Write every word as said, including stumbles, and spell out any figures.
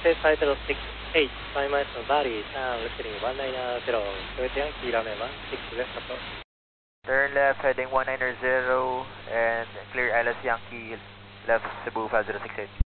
Say flight level six eight, five miles from Bali, now listening one nine zero, Toyota Yankee, runway one six left approach. Turn left heading one nine zero and clear L S Yankee left Cebu five zero six eight.